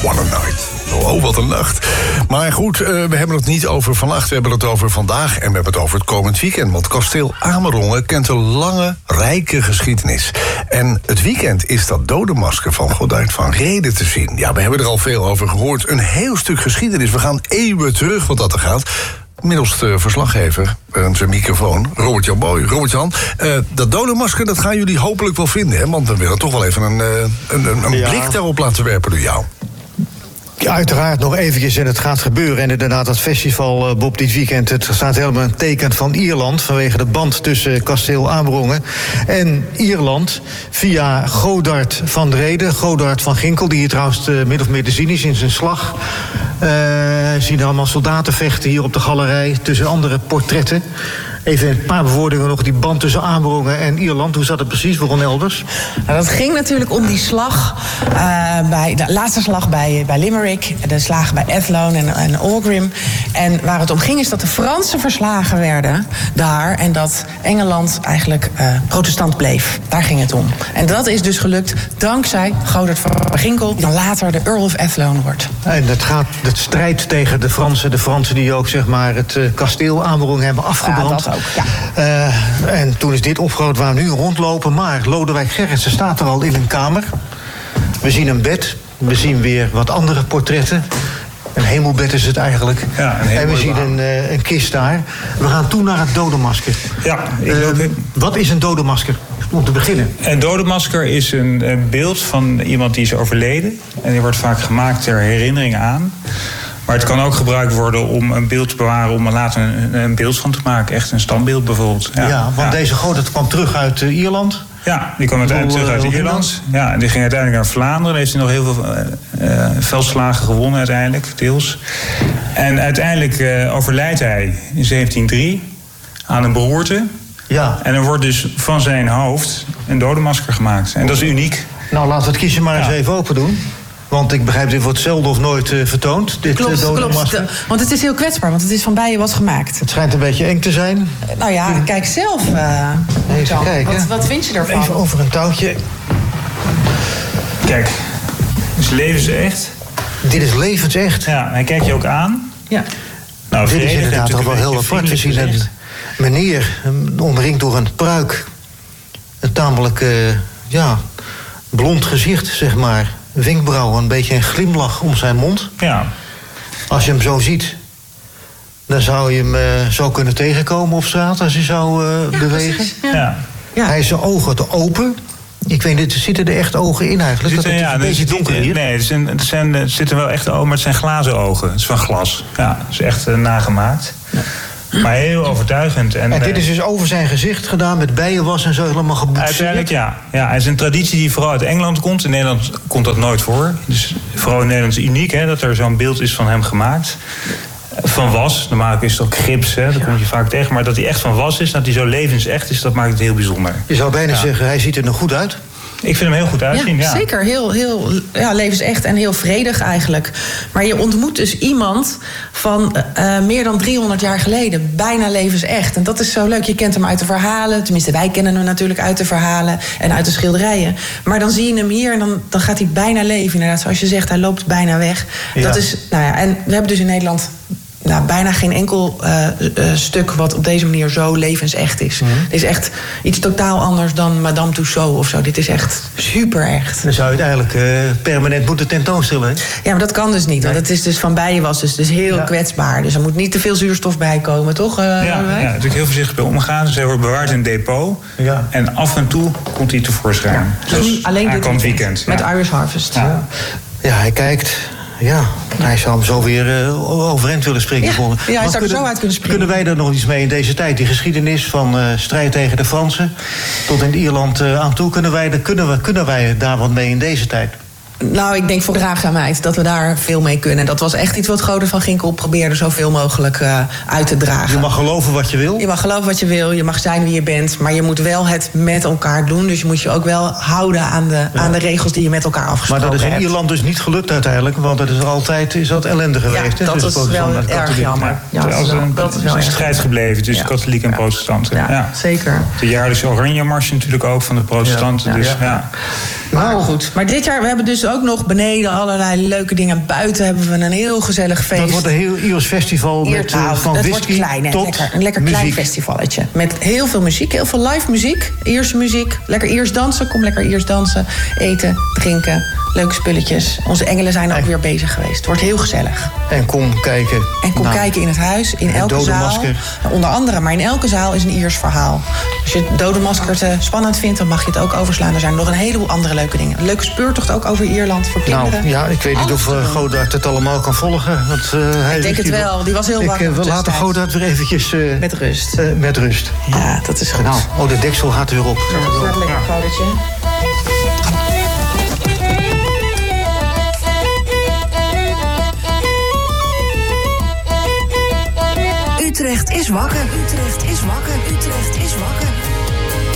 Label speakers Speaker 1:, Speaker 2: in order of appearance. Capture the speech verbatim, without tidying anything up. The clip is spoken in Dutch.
Speaker 1: What a night. Oh, wat een nacht. Maar goed, uh, we hebben het niet over vannacht, we hebben het over vandaag... en we hebben het over het komend weekend. Want kasteel Amerongen kent een lange, rijke geschiedenis. En het weekend is dat dodenmasker van Godard van Rheden te zien. Ja, we hebben er al veel over gehoord. Een heel stuk geschiedenis. We gaan eeuwen terug wat dat er gaat. Middels de verslaggever, uh, zijn microfoon, Robert-Jan Boy. Robert-Jan, uh, dat dodenmasker, dat gaan jullie hopelijk wel vinden, hè? Want we willen toch wel even een, uh, een, een, een ja. blik daarop laten werpen door jou.
Speaker 2: Ja, uiteraard nog eventjes en het gaat gebeuren. En inderdaad, dat festival, uh, Bob, dit weekend... het staat helemaal een teken van Ierland... vanwege de band tussen kasteel Amerongen en Ierland... via Godard van Rheden, Godard van Ginkel... die hier trouwens uh, min of meer te zien is in zijn slag. Uh, zien allemaal soldaten vechten hier op de galerij... tussen andere portretten. Even een paar bewoordingen nog, die band tussen Amerongen en Ierland. Hoe zat het precies, Ron Elders?
Speaker 3: Nou, dat ging natuurlijk om die slag, uh, bij de laatste slag bij, bij Limerick... de slagen bij Athlone en, en Aughrim. En waar het om ging is dat de Fransen verslagen werden daar... en dat Engeland eigenlijk uh, protestant bleef. Daar ging het om. En dat is dus gelukt dankzij Godard van Ginkel... die dan later de Earl of Athlone wordt.
Speaker 2: En het gaat het strijd tegen de Fransen. De Fransen die ook zeg maar, het uh, kasteel Amerongen hebben afgebrand.
Speaker 3: Ja, ja.
Speaker 2: Uh, en toen is dit opgroot waar we nu rondlopen. Maar Lodewijk Gerritsen staat er al in een kamer. We zien een bed. We zien weer wat andere portretten. Een hemelbed is het eigenlijk.
Speaker 4: Ja, een
Speaker 2: en we zien een, uh, een kist daar. We gaan toe naar het dodenmasker.
Speaker 4: Ja, ik
Speaker 2: uh,
Speaker 4: loop...
Speaker 2: Wat is een dodenmasker? Om te beginnen.
Speaker 4: Een dodenmasker is een, een beeld van iemand die is overleden. En die wordt vaak gemaakt ter herinnering aan. Maar het kan ook gebruikt worden om een beeld te bewaren... om er later een, een beeld van te maken. Echt een standbeeld bijvoorbeeld.
Speaker 2: Ja, ja want ja. deze Godard kwam terug uit uh, Ierland.
Speaker 4: Ja, die kwam uiteindelijk terug uit Ierland. Ja, en die ging uiteindelijk naar Vlaanderen. Daar heeft hij nog heel veel uh, uh, veldslagen gewonnen uiteindelijk, deels. En uiteindelijk uh, overlijdt hij in zeventien drie aan een beroerte.
Speaker 2: Ja.
Speaker 4: En er wordt dus van zijn hoofd een dodenmasker gemaakt. En dat is uniek.
Speaker 2: Nou, laten we het kistje maar
Speaker 4: ja.
Speaker 2: eens even open doen. Want ik begrijp, dit wordt zelden of nooit uh, vertoond, dit
Speaker 3: klopt,
Speaker 2: dodenmasker.
Speaker 3: Klopt, want het is heel kwetsbaar, want het is van bijen was gemaakt.
Speaker 2: Het schijnt een beetje eng te zijn.
Speaker 3: Uh, nou ja, kijk zelf. Uh,
Speaker 2: even kijken.
Speaker 3: Wat, wat vind je ervan?
Speaker 2: Even over een touwtje.
Speaker 4: Kijk, dit is levensecht.
Speaker 2: Dit is levensecht.
Speaker 4: Ja, hij kijkt je ook aan.
Speaker 3: Ja.
Speaker 4: Nou,
Speaker 2: dit is inderdaad al wel heel apart. We zien een meneer omringd door een pruik. Een tamelijk, uh, ja, blond gezicht, zeg maar. Wenkbrauwen, een beetje een glimlach om zijn mond.
Speaker 4: Ja.
Speaker 2: Als je hem zo ziet, dan zou je hem uh, zo kunnen tegenkomen op straat als hij zou uh, ja, bewegen.
Speaker 3: Ja.
Speaker 4: Ja.
Speaker 3: Ja.
Speaker 2: Hij is zijn ogen te open. Ik weet niet, zitten er echt ogen in eigenlijk?
Speaker 4: Zitten,
Speaker 2: dat het
Speaker 4: ja,
Speaker 2: een beetje donker hier.
Speaker 4: Nee, het, zijn, het, zijn, het zitten wel echt ogen, maar het zijn glazen ogen. Het is van glas. Ja, het is echt uh, nagemaakt. Ja. Maar heel overtuigend. En,
Speaker 2: en dit is dus over zijn gezicht gedaan met bijenwas en zo helemaal geboetseerd?
Speaker 4: Uiteindelijk ja. ja. Het is een traditie die vooral uit Engeland komt. In Nederland komt dat nooit voor. Dus vooral in Nederland is het uniek hè, dat er zo'n beeld is van hem gemaakt. Van was. Normaal is het ook gips, hè, dat kom je vaak tegen. Maar dat hij echt van was is, dat hij zo levensecht is, dat maakt het heel bijzonder.
Speaker 2: Je zou bijna ja. zeggen, hij ziet er nog goed uit.
Speaker 4: Ik vind hem heel goed uitzien, ja.
Speaker 3: ja. Zeker, heel, heel ja, levensecht en heel vredig eigenlijk. Maar je ontmoet dus iemand van uh, meer dan driehonderd jaar geleden. Bijna levensecht. En dat is zo leuk. Je kent hem uit de verhalen. Tenminste, wij kennen hem natuurlijk uit de verhalen en uit de schilderijen. Maar dan zie je hem hier en dan, dan gaat hij bijna leven. Inderdaad, zoals je zegt, hij loopt bijna weg. Ja. Dat is, nou ja, en we hebben dus in Nederland... Nou, bijna geen enkel uh, uh, stuk wat op deze manier zo levensecht is. Mm-hmm. Het is echt iets totaal anders dan Madame Tussauds of zo. Dit is echt super echt.
Speaker 2: Dan zou je het eigenlijk uh, permanent moeten tentoonstellen. Hè?
Speaker 3: Ja, maar dat kan dus niet. Nee. Want het is dus van bijenwas, dus, dus heel ja. kwetsbaar. Dus er moet niet te veel zuurstof bij komen, toch? Uh,
Speaker 4: ja, ja, natuurlijk heel voorzichtig bij omgaan. Dus hij wordt bewaard in een depot. Ja. En af en toe komt hij tevoorschijn.
Speaker 3: Ja. Dus alleen dit weekend.
Speaker 4: weekend.
Speaker 3: Met
Speaker 4: ja.
Speaker 3: Irish Harvest.
Speaker 2: Ja, ja. ja hij kijkt... Ja, hij zou hem zo weer uh, overeind willen springen.
Speaker 3: Ja, ja hij zou er zo uit kunnen springen.
Speaker 2: Kunnen wij er nog iets mee in deze tijd? Die geschiedenis van uh, strijd tegen de Fransen tot in Ierland uh, aan toe. Kunnen wij, kunnen, we, kunnen wij daar wat mee in deze tijd?
Speaker 3: Nou, ik denk voor draagzaamheid dat we daar veel mee kunnen. Dat was echt iets wat Godard van Ginkel probeerde zoveel mogelijk uh, uit te dragen.
Speaker 2: Je mag geloven wat je wil?
Speaker 3: Je mag geloven wat je wil, je mag zijn wie je bent. Maar je moet wel het met elkaar doen. Dus je moet je ook wel houden aan de, ja. aan de regels die je met elkaar afgesproken hebt.
Speaker 2: Maar dat is in
Speaker 3: hebt.
Speaker 2: Ierland dus niet gelukt uiteindelijk. Want dat is altijd is dat ellende geweest.
Speaker 3: Ja, dat
Speaker 2: dus
Speaker 3: is wel erg jammer. Ja,
Speaker 4: ja, dat is een, dat is wel een strijd gebleven tussen ja. katholiek en ja. protestanten.
Speaker 3: Ja, ja, zeker.
Speaker 4: De jaarlijkse Oranje Mars natuurlijk ook van de protestanten.
Speaker 3: Ja.
Speaker 4: Dus,
Speaker 3: ja.
Speaker 4: Ja.
Speaker 3: Maar goed. Maar dit jaar, we hebben dus dus ook nog beneden allerlei leuke dingen. Buiten hebben we een heel gezellig feest.
Speaker 2: Dat wordt een heel Iers festival
Speaker 3: Hier,
Speaker 2: met
Speaker 3: nou,
Speaker 2: uh, van
Speaker 3: dat
Speaker 2: whisky
Speaker 3: wordt klein, hè.
Speaker 2: tot
Speaker 3: lekker, een lekker
Speaker 2: muziek.
Speaker 3: klein festivalletje. Met heel veel muziek, heel veel live muziek. Ierse muziek, lekker Iers dansen. Kom lekker Iers dansen, eten, drinken, leuke spulletjes. Onze engelen zijn ook weer bezig geweest. Het wordt heel gezellig.
Speaker 2: En kom kijken.
Speaker 3: En kom
Speaker 2: naar
Speaker 3: kijken in het huis, in elke
Speaker 2: Dode
Speaker 3: zaal.
Speaker 2: Masker.
Speaker 3: Onder andere, maar in elke zaal is een Iers verhaal. Als je het Dode Masker te spannend vindt, dan mag je het ook overslaan. Er zijn nog een heleboel andere leuke dingen. Een leuke speurtocht ook over Ierland voor kinderen.
Speaker 2: Nou, ja, ik weet niet
Speaker 3: Alles
Speaker 2: of
Speaker 3: te
Speaker 2: uh,
Speaker 3: doen.
Speaker 2: Godard het allemaal kan volgen. Want, uh, hij
Speaker 3: Ik denk
Speaker 2: ligt
Speaker 3: het
Speaker 2: hier
Speaker 3: wel,
Speaker 2: nog.
Speaker 3: die was heel
Speaker 2: Ik,
Speaker 3: wakker
Speaker 2: uh, we laten
Speaker 3: tussentijds.
Speaker 2: Godard weer eventjes... Uh,
Speaker 3: Met rust.
Speaker 2: uh, met rust.
Speaker 3: Ja, dat is goed.
Speaker 2: Nou, oh, de deksel gaat er weer op.
Speaker 3: Ja, dat is lekker godertje.
Speaker 5: Utrecht is wakker. Utrecht is wakker. Utrecht is wakker.